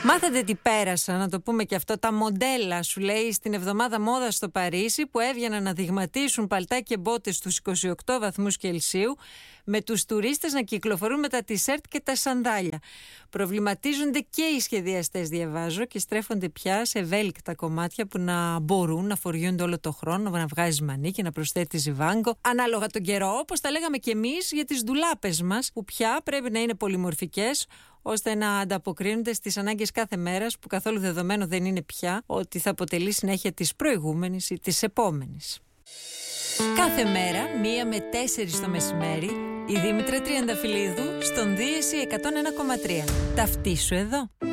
Μάθατε τι πέρασα, να το πούμε και αυτό. Τα μοντέλα, σου λέει, στην εβδομάδα μόδα στο Παρίσι, που έβγαιναν να δειγματίσουν παλτά και μπότες στους 28 βαθμούς Κελσίου, με τους τουρίστες να κυκλοφορούν με τα τισέρτ και τα σανδάλια. Προβληματίζονται και οι σχεδιαστές, διαβάζω, και στρέφονται πια σε ευέλικτα κομμάτια που να μπορούν να φοριούνται όλο το χρόνο, να βγάζεις μανίκι, να προσθέτεις ζιβάγκο, ανάλογα τον καιρό, όπως τα λέγαμε και εμείς για τις ντουλάπες μας, που πια πρέπει να είναι πολυμορφικές, ώστε να ανταποκρίνονται στις ανάγκες κάθε μέρας, που καθόλου δεδομένο δεν είναι πια ότι θα αποτελεί συνέχεια της προηγούμενης ή της επόμενης. Κάθε μέρα, 1 με 4 το μεσημέρι, η Δήμητρα Τριανταφυλλίδου στον Δίεση 101,3. Ταυτίσου εδώ.